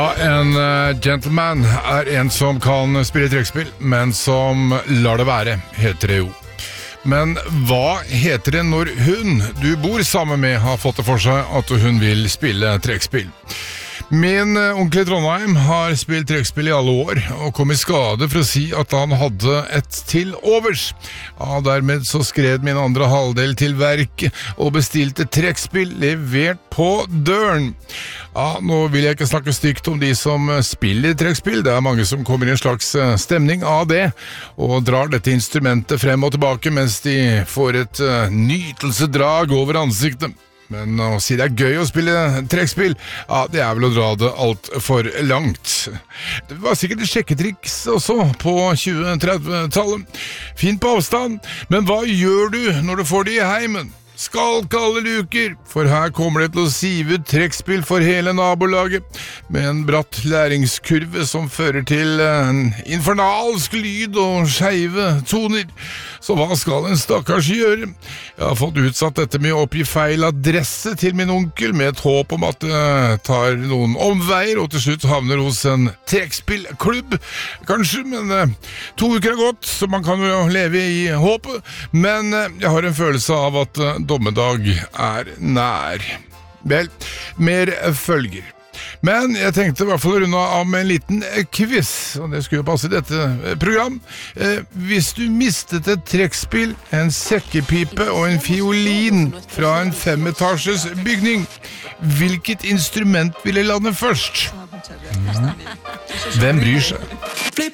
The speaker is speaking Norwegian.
En gentleman en som kan spille trekkspill, men som lar det være, heter det jo. Men hva heter det når hun du bor sammen med har fått det for seg at hun vil spille trekkspill? Min onkel i Trondheim har spilt trekkspill i alle år, og kom i skade for å si at han hadde et til overs. Ja, dermed så skred min andre halvdel til verket, og bestilte trekkspill levert på døren. Ja, nå vil jeg ikke snakke stygt om de som spiller trekkspill, det mange som kommer i en slags stemning av det, og drar dette instrumentet frem og tilbake mens de får et nytelsedrag over ansiktet. Men å si det gøy å spille trekkspill, ja, det vel å dra det alt for langt. Det var sikkert et sjekketriks også på 20-30-tallet. Fint på avstand, men hva gjør du når du får det i heimen? Skalk alle luker, for her kommer det til å sive ut trekkspill for hele nabolaget, med en bratt læringskurve som fører til en infernalsk lyd og skeive toner. Så hva skal en stakkars gjøre? Jeg har fått utsatt dette med å oppgi feil adresse til min onkel, med et håp om at det tar noen omveier, og til slutt havner hos en trekkspillklubb, kanskje, men 2 uker har gått, så man kan jo leve i håpet, men jeg har en følelse av at dommedag nær. Vel, mer følger. Men jeg tenkte i hvert fall å runde av med en liten quiz, og det skulle jo passe i dette program. Hvis du mistet et trekkspill, en sekkepipe og en fiolin fra en 5-etasjes bygning, hvilket instrument ville lande først? Hvem bryr seg?